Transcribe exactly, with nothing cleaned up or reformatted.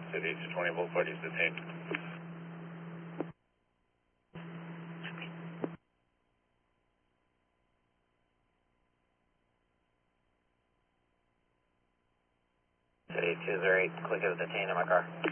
City two twenty Boulevard, he's detained. City two zero eight, click as detained in my car.